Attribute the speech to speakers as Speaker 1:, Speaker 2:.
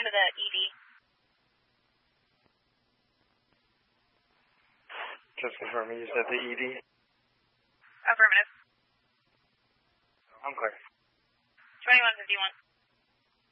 Speaker 1: to the ED.
Speaker 2: Just confirming, you said the ED?
Speaker 1: Affirmative.
Speaker 2: I'm clear.
Speaker 1: 2151.